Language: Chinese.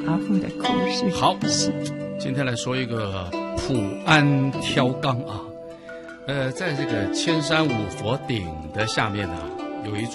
阿父的故事。 好，今天来说一个普安挑缸啊，在这个千山五佛顶的下面呢，有一座